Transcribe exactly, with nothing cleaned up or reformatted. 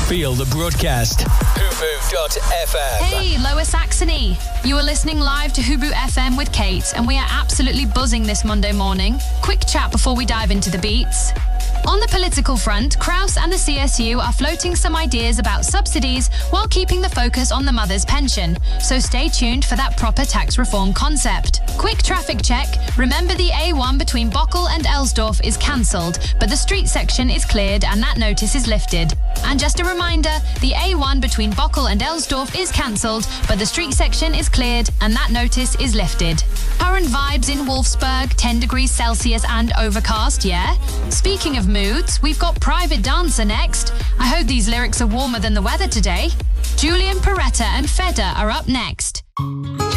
Feel the broadcast. Hubu dot F M. Hey, Lower Saxony. You are listening live to Hubu F M with Kate, and we are absolutely buzzing this Monday morning. Quick chat before we dive into the beats. On the political front, Kraus and the C S U are floating some ideas about subsidies while keeping the focus on the mother's pension. So stay tuned for that proper tax reform concept. Quick traffic check. Remember, the A one between Bocholt and Elsdorf is cancelled, but the street section is cleared and that notice is lifted. And just a reminder, the A one between Bocholt and Elsdorf is cancelled, but the street section is cleared and that notice is lifted. Current vibes in Wolfsburg, ten degrees Celsius and overcast, yeah? Speaking of moods, we've got Private Dancer next. I hope these lyrics are warmer than the weather today. Julian Peretta and Feder are up next.